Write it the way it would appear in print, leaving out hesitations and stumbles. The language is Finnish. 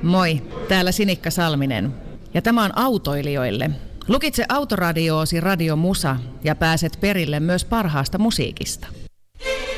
Moi, täällä Sinikka Salminen. Ja tämä on autoilijoille. Lukitse autoradioosi Radio Musa ja pääset perille myös parhaasta musiikista.